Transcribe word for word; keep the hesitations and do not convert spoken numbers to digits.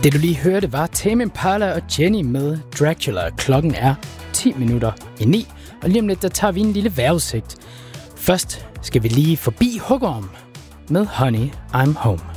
Det du lige hørte var Tame Impala og Jenny med Dracula. Klokken er ti minutter i ni, og lige om lidt der tager vi en lille vejrudsigt. Først skal vi lige forbi Hugorm med Honey, I'm Home.